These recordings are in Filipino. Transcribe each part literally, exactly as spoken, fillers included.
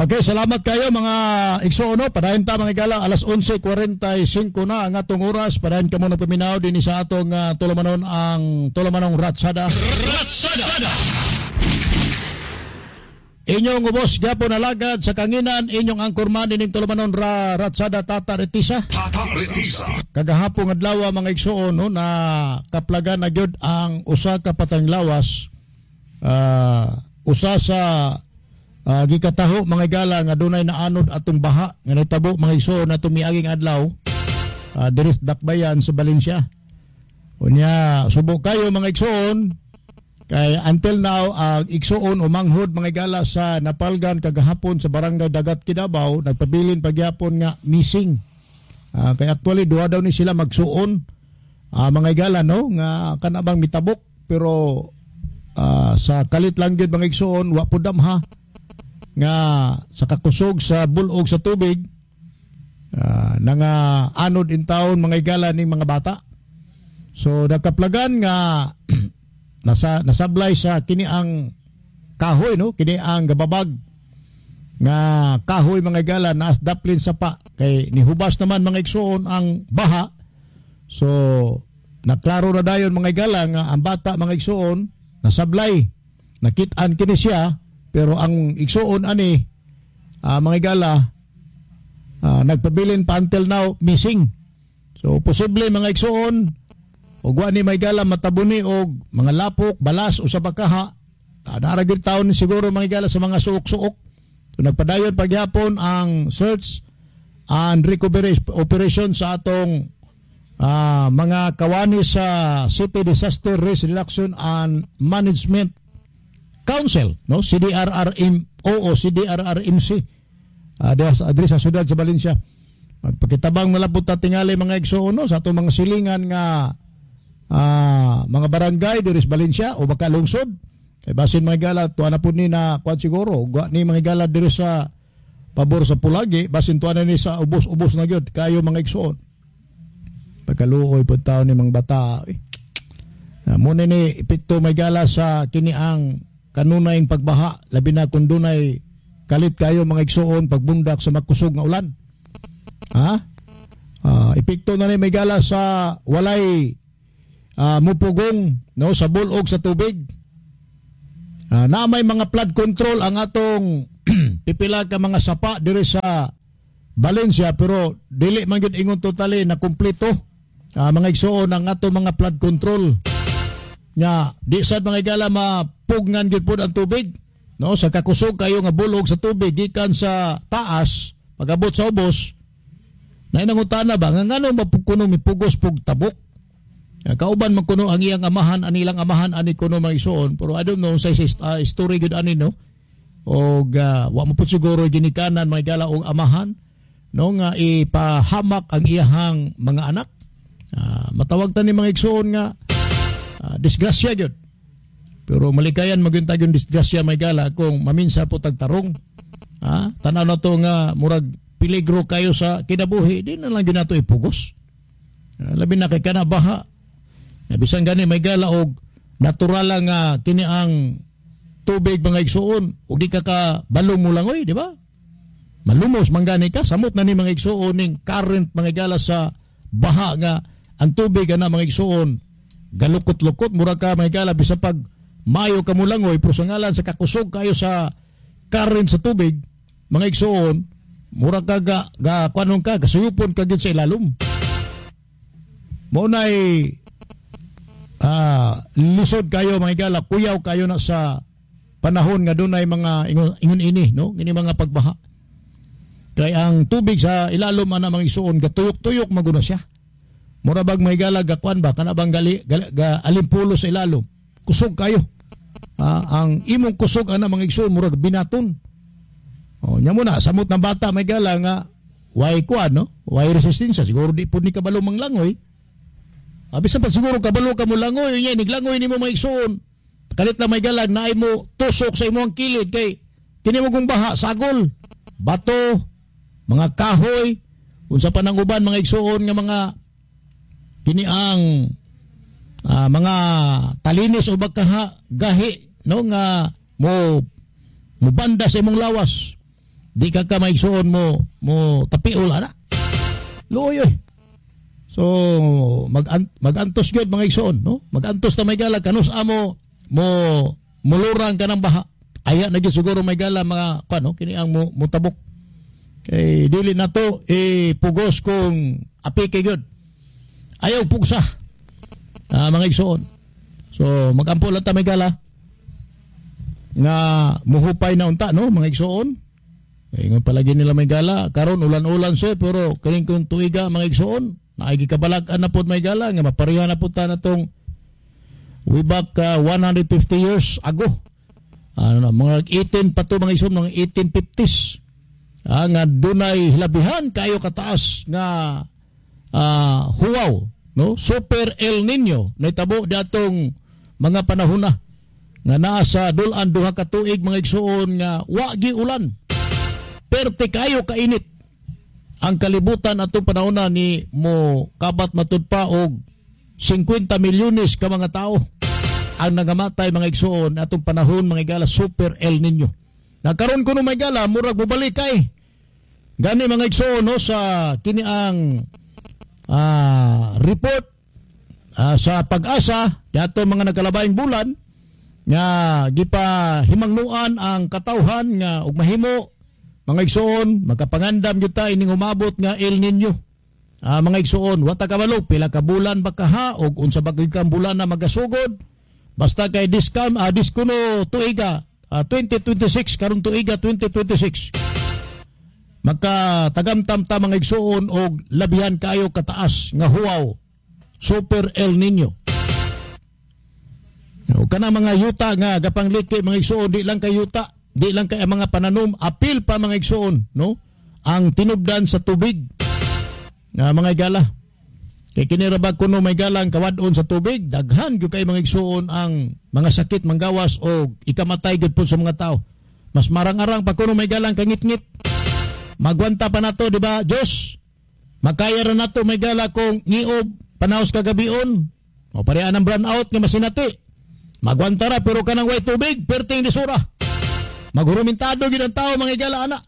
Okay, salamat kayo mga igsoon, no? Padayon ta mga igala, alas onse kuwarenta y singko na ang atong oras. Padayon ka muna paminaw din sa atong uh, tulamanon ang tulamanong Ratsada. Ratsada! Inyong ubos gyapon alagad sa kanginan, inyong angkorman dining tulamanon ra Ratsada Tata Retisa. Tata Retisa. Kagahapon adlaw mga igsoon, no, na kaplagan na gyud ang usa ka patang lawas. Uh, usa sa Uh, gikataho mga igala nga dunay naanod atong baha nga nitabo mga igsoon na tumiaging adlaw uh, diris dakbayan sa Valencia. Unya subok kayo mga igsoon kay until now ang uh, igsoon umanghod mga igala sa napalgan kagahapon sa barangay Dagat Kidabaw, nagpabilin pagyapon nga missing. Uh, kay actually duha daw ni sila magsuon uh, mga igala, no, nga kanabang mitabok pero uh, sa kalit lang gyud mga igsoon wa pud damha nga sa kakusog sa bulog sa tubig uh, nga anod in town mga igala ning mga bata. So nagkaplagan nga nasa nasablay sa kini ang kahoy, no, kini ang gababag nga kahoy mga igala naas daplin sa pa kay nihubas naman mga igsoon ang baha. So naklaro na dayon mga igala nga ang bata mga igsoon nasablay, nakit-an kini siya. Pero ang igsoon ani uh, mga igala uh, nagpabilin pa until now missing. So posible mga igsoon og wa ni mga igala matabuni og mga lapok, balas o sa bakaha. Uh, Naragid taon siguro mga igala sa mga suok-suok. So nagpadayon pagyapon ang search and recovery operation sa atong uh, mga kawani sa City Disaster Risk Reduction and Management Council, no, C D R R M O o C D R R M C uh, adres sa siyudad sa Valencia. Magpakitabang malapot ta tingali mga igsoon, no, sa atong mga silingan nga uh, mga barangay diri sa Valencia o baka lungsod. Kay basin mga igala tuwa na pud ni na kwan siguro gwa ni mga igala diri sa pabor sa Pulagi, basin tuwa na ni sa ubos-ubos na gyud kayo mga igsoon. Pagkaluoy pud taon ni mga bata. Eh. Uh, muna ni epekto mga igala sa kini ang kanunayng pagbaha, labi na kung dunay kalit kayo mga igsoon pagbundak sa makusog nga ulan. Ha? Uh, epekto na ni may gala sa walay uh, mupugong, no, sa bulog sa tubig. Uh, na may mga flood control ang atong pipila ka mga sapa diri sa Valencia pero dili man gyud ingon totally na kumpleto uh, mga igsoon ang atong mga flood control. Nya di sad mga igala mapugnan gyud pud ang tubig, no, sa kakusog kayo nga bulog sa tubig gikan sa taas pagabot sa ubos na inangutana ba nga ngano mapukuno mipugos pug tabok. Ya, kauban man kuno ang iyang amahan anilang amahan ani kuno mga igsoon pero I don't know sa uh, story gyud ani, no, og uh, wa mo pud siguro ginikanan mga igala og amahan, no, nga ipahamak ang iyahang mga anak. Uh, matawag ta ni mga igsoon nga Uh, disgrasya gyud. Pero malikayan magyunta gyud disgrasya may gala kung maminsa po tagtarong. Ha? Tanaw na to nga murag peligro kayo sa kinabuhi, di na lang gyud nato ipugos. Uh, labi na kay kana baha. Nabisan gani may gala og natural lang nga kini ang tubig mga igsoon ug di ka ka balong mo langoy, di ba? Malumos manggani ka samot na ni mga igsoon ning current mga gala sa baha nga ang tubig ana mga igsoon galukot-lukot mura ka may gala bisa pag mayo ka mo langoy pero sa ngalan sa kakusog kayo sa current sa tubig mga igsoon mura ka ga, ga kanong ka gasuyupon ka gyud sa ilalom. Mo nay ah lisod kayo mga igala, kuyaw kayo na sa panahon nga dunay mga ingon, ingon ini, no, ini mga pagbaha. Kay ang tubig sa ilalom ana mga igsoon gatuyok-tuyok maguna siya. Mura bag may gala gakwan ba kana bang gali, gali ga alimpulo sa ilalom kusog kayo. Ah, ang imong kusog ana mga igsoon mura binaton. Oh, nya mo na samot ng bata may gala nga way kuan, no, way resistensya siguro di pud ni kabalo manglangoy. Abi sa pa siguro kabalo ka mo langoy nya niglangoy nimo mga igsoon. Kalit lang may galag naay mo tusok sa imong kilid kay kini mo kung baha sagol, bato, mga kahoy, unsa pa nang uban mga igsoon nga mga kini ang uh, mga talinis o bakaha gahi, no, nga mo mubanda sa imong lawas di ka ka maigsuon mo mo tapiol ana. Luoy oy. So mag magantos gyud mga igsuon, no? Magantos ta may gala kanus amo mo mulurang ka ng baha. Aya na gyud siguro may gala mga kuno kini ang mo mutabok. Kay dili na to eh, pugos kung api kay gyud. Ayaw pugsa. Ah, mga igsuon. So magampo lang ta may gala nga muhupay na unta, no, mga igsuon. Eh, nga palagi nila may gala karon ulan-ulan siya pero kaning kung tuiga mga igsuon naigi kabalag-an na pod may gala nga mapareha na pud ta natong way back uh, one hundred fifty years ago. Ano na mga eighteen pa to mga igsuon, mga eighteen fifties. Ah, nga dunay hilabihan kayo kataas nga uh, huwaw, no, Super El Nino nahitabo datong mga panahon na nga naa sa dulan duha ka tuig mga igsuon nga wa gi ulan. Perte kayo kainit ang kalibutan atong panahon na ni mo kabat matud pa og fifty milyones ka mga tao ang nagamatay mga igsuon atong panahon mga igala Super El Nino. Nagkaroon ko no mga igala murag bubalik kay gani mga igsuon no sa kini ang uh, report uh, sa pag-asa dato mga nagkalabayng bulan nga gipa himangnuan ang katawhan nga og mahimo mga igsuon magkapangandam gyud ta ining umabot nga El Nino. Ah, mga igsuon wa ta kabalo pila ka bulan ba kaha og unsa ba gyud ka bulan na magasugod basta kay diskam ah, diskuno tuiga ah, twenty twenty-six karon tuiga twenty twenty-six magkatagamtam ta mga igsuon og labihan kayo kataas nga huwaw Super El Nino. O kana mga yuta nga gapangliki mga igsuon di lang kay yuta, di lang kay mga pananom, apil pa mga igsuon, no? Ang tinubdan sa tubig. Nga mga igala. Kay kinirabag kuno may galang kawadon sa tubig, daghan gyud kay mga igsuon ang mga sakit manggawas o ikamatay gyud po sa mga tao. Mas marang-arang pa kuno may galang kangit-ngit. Magwanta pa nato, di ba, Diyos? Makaya ra nato may gala kung ngiob panahos kagabion. O pareha ng brownout nga masinati. Magwanta ra pero kanang way tubig, perting disura. Maghurumintado gyud ang tao mga igala ana.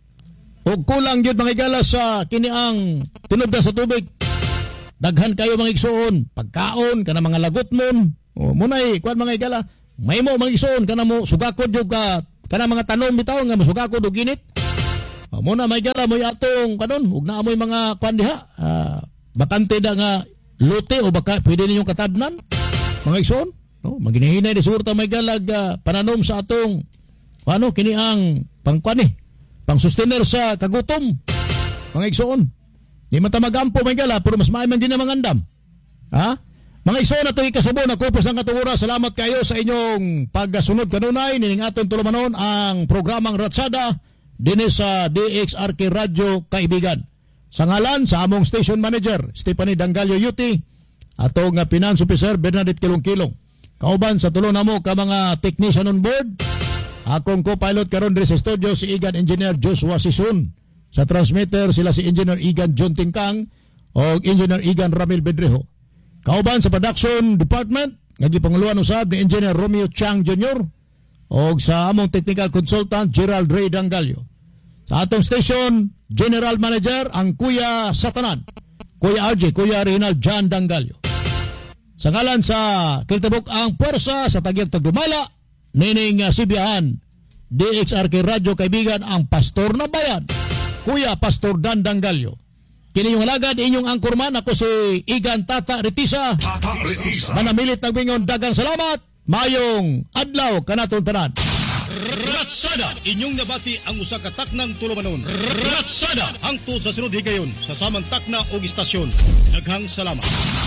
Og kulang gyud mga igala sa kiniang tinubda sa tubig. Daghan kayo mga igsuon, pagkaon kana mga lagot mon. O munay kuan mga igala, mahimo mga igsuon kana mo sugakod jud ka kana mga tanom bitaw nga masugakod og init. O muna mga igala mo atong kanon ug naa moy mga kuan diha. Uh, bakante da nga lote o baka pwede ninyong katabnan mga igsuon. No, maginahinay ni surta may galag uh, pananom sa atong ano kini ang pangkuan eh, pang sustainer sa kagutom mga igsuon. Di man ta magampo may gala pero mas maay man din ang mangandam. Ha? Mga igsoon ato ikasubo na kupos ng katungura. Salamat kayo sa inyong pagsunod kanunay nining aton tulumanon ang programang Ratsada dinhi sa D X R K Radio Kaibigan. Sa ngalan sa among station manager Stephanie Dangalio Yuti, atong nga finance officer Bernadette Kilong-Kilong. Kauban sa tulo namo ka mga technician on board. Akong co-pilot karon diri sa studio si Igan Engineer Joshua Sisun. Sa transmitter sila si Engineer Igan John Tingkang o Engineer Igan Ramil Bedreho. Kauban sa production department nga gipanguluan usab ni Engineer Romeo Chang Junior o sa among technical consultant Gerald Ray Dangalio. Sa atong station General Manager ang Kuya Satanan, Kuya R J, Kuya Reynald John Dangalio. Sa ngalan sa Kiltabok ang puwersa sa tagyag tagdumala nining uh, sibiyahan D X R K Radio Kaibigan ang Pastor na Bayan, Kuya Pastor Dan Dangalio. Kini yung halagad inyong angkorman, ako si Igan Tata Retisa. Tata Retisa. Manamilit nagbingon, dagang salamat. Mayong adlaw kanaton tanan. Ratsada, inyong nabati ang usa ka taknang tulumanon. Ratsada, hangtod sa sunod higayon sa samang takna o istasyon. Daghang salamat.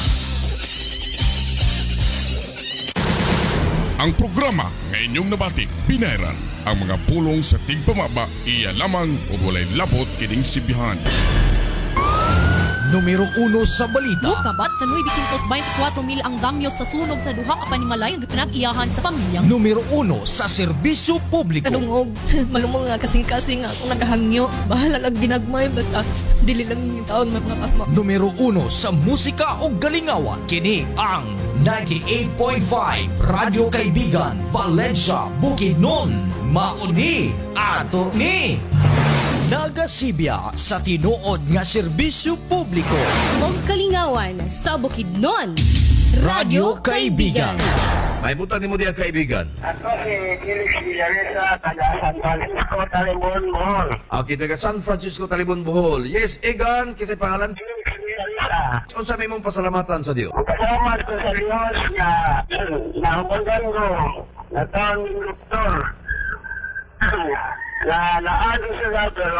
Ang programa nga inyong nabati, binayran ang mga pulong sa tigpamaba, iya lamang o walay lapot kining sibihan. Numero uno sa balita. Bukabat sa nueve twenty-four mil ang damyo sa sunog sa duha ka panimalay nga pinag-iyahan sa pamilyang. Numero uno sa serbisyo publiko. Kadungog, malumong nga kasing-kasing nga akong nagahangyo. Bahala lang ginagmay, basta dili lang yung taon magmapasma. Numero uno sa musika o galingawan. Kini ang ninety-eight point five Radio Kaibigan, Valencia, Bukidnon. Mauni, ato ni. Nagasibya sa tinuod nga serbisyo publiko. Og kalingawan sa Bukidnon. Radyo Kaibigan. May butan ni mo diya kaibigan. Ako si Felix Villaresa, taga San Francisco, Talibon, Bohol. Okay, taga San Francisco, Talibon, Bohol. Yes, Egan, kasi pangalan. Felix Villaresa. Kung sa may mong pasalamatan sa Diyo. Kasama ko sa Diyos na nahubagan ko na taon ng doktor na naano sila pero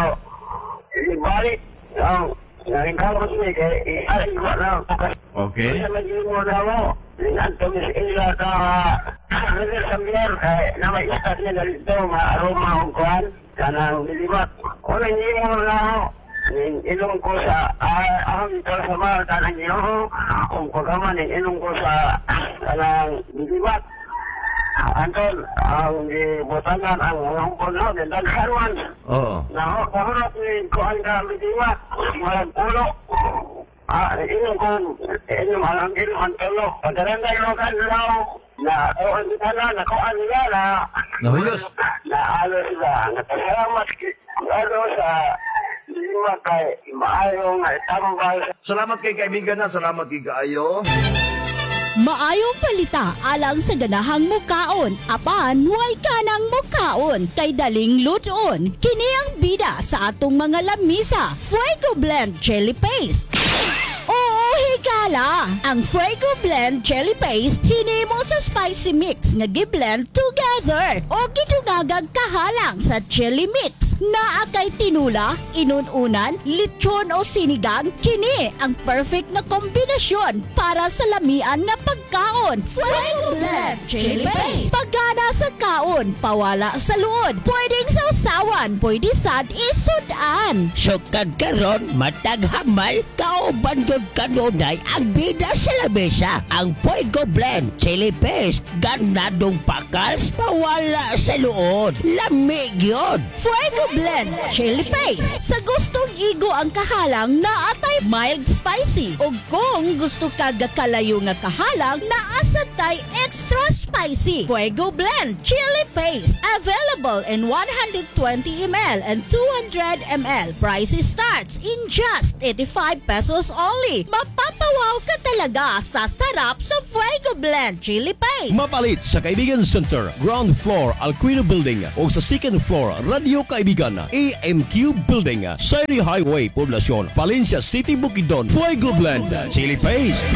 ibalik ang naringkamot niya kaya iaring ko na. Okay. Kaya mag-imo na mo. Nantumis ila ka Rizal Sambier kaya na may istat niya na dito ma-aroma ang kuhan kanang nilibat. Unang imo na ako. Inong ko sa ahang ito sa mga tanang iyo kung pagkaman inong ko sa kanang nilibat. Anton, ang gibutangan ang hangpon no, then dagharwan. Oo. Na kahurot ni kuhan ka nilibat. Malang pulo. Ah, inong ko, inong alang inong ang tulo. Pagkarangay mo ka nalaw na kuhan kita na, na kuhan nila na Nahuyos. na alo sila. Natasalamat ano sa lima kay maayong tambal. Salamat kay kaibigan na. Salamat kay kaayo. Maayong palita alang sa ganahang mukaon, apan way kanang mukaon kay daling luton. Kini ang bida sa atong mga lamisa, Fuego Blend Chili Paste. Oo, higala! Ang Fuego Blend Chili Paste hinimo sa spicy mix nga gi-blend together o gidungagag kahalang sa chili mix. Naa kay tinula, inununan, lechon o sinigang, kini ang perfect na kombinasyon para sa lamian nga pagkaon. Fuego Blend Chili Paste. Pagana sa kaon, pawala sa luod. Pwedeng sausawan, pwede sad isudan. Sukad karon matag hamal kauban jud kanunay ang bida sa lamesa. Ang Fuego Blend Chili Paste ganadong pakals pawala sa luod. Lamig yun. Fuego Blend Chili Paste. Sa gustong igo ang kahalang na atay mild spicy. O kung gusto ka gakalayo nga kahalang na asatay extra spicy. Fuego Blend Chili Paste. Available in one hundred twenty milliliters and two hundred milliliters. Prices starts in just eighty-five pesos only. Mapapawaw ka talaga sa sarap sa Fuego Blend Chili Paste. Mapalit sa Kaibigan Center, ground floor Alquino Building o sa second floor Radio Kaibigan A M Q Building, Sari Highway, Poblacion, Valencia City, Bukidnon. Fuego Blend Chili Paste.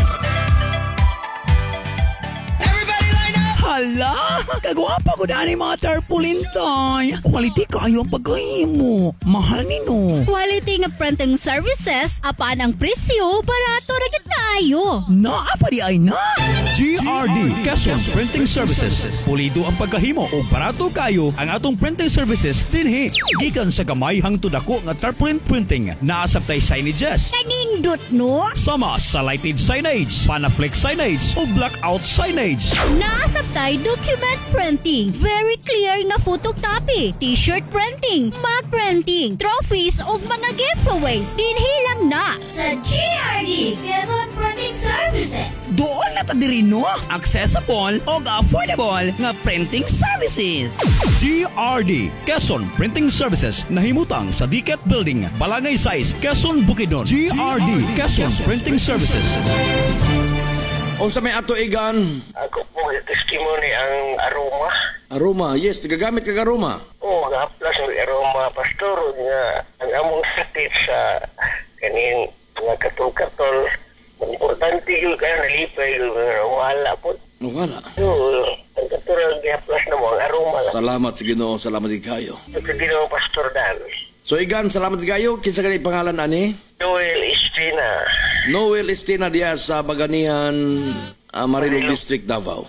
Hala, kagwapa ko na ni mga tarpaulin toy. Quality kayo ang pagkahimo. Mahal ni no. Quality nga printing services, apan ang presyo, barato ra gyud kaayo. Naa pa di ay na. G R D Quezon Printing Services. Pulido ang pagkahimo o barato kayo ang atong printing services dinhi. Gikan sa gamay hangtod dako nga tarpaulin printing. Naasabtay signages. Kanindot no? Sama sa lighted signage, Panaflex signage o blackout signage. Naasabtay document printing, very clear nga photocopy, t-shirt printing, mug printing, trophies ug mga giveaways. Dinhi lang na sa G R D Quezon Printing Services. Doon na ta diri no. Accessible o affordable nga printing services. G R D Quezon Printing Services nahimutang sa D C A T Building, Balangay Size, Quezon, Bukidnon. G R D Quezon Printing Services. O sa may ato Egan. Ako po testimony ang aroma. Aroma, yes, nagagamit ka aroma. Oo, nga plus ang aroma pastor nga ang among sakit sa kaning mga katol-katol. Importante yung kaya nalipay yung wala po. Wala. So, ang katulad nga plus na mo ang aroma lang. Salamat sa Ginoo, salamat kayo. Ito ginawang pastor Dan. So Egan, salamat kayo. Kinsa kanay pangalan ani? Joel Estrina. Noel Estina Diaz sa Baganihan, uh, Marilog District, Davao.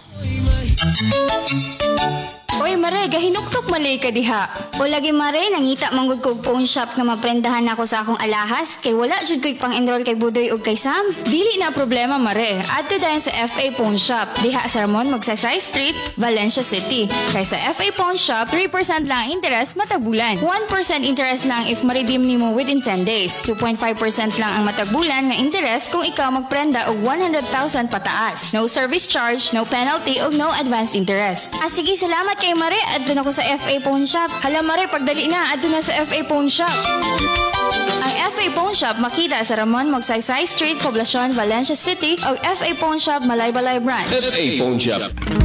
Oy Mare, gahinuktok malay ka diha. O lagi Mare, nangita manggod kog phone shop nga maprendahan ako sa akong alahas kay wala jud ko'y pang-enroll kay Budoy ug kay Sam. Dili na problema Mare, adto dayon sa F A Phone Shop diha sa Ramon Magsaysay Street, Valencia City. Kay sa F A Phone Shop, three percent lang ang interest matag bulan. one percent interest lang if ma-redeem nimo within ten days. two point five percent lang ang matag bulan nga interest kung ikaw magprenda og one hundred thousand pataas. No service charge, no penalty ug no advance interest. Ah sige, salamat kay Mare. adto na ko sa F A Pawn Shop. Hala Mare, pagdali na, adto na sa F A Pawn Shop. Ang F A Pawn Shop makita sa Ramon Magsaysay Street, Poblacion, Valencia City o F A Pawn Shop Malaybalay Branch. F A Pawn Shop.